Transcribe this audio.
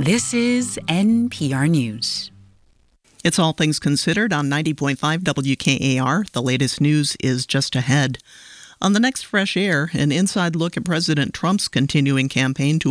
This is NPR News. It's All Things Considered on 90.5 WKAR. The latest news is just ahead. On the next Fresh Air, an inside look at President Trump's continuing campaign to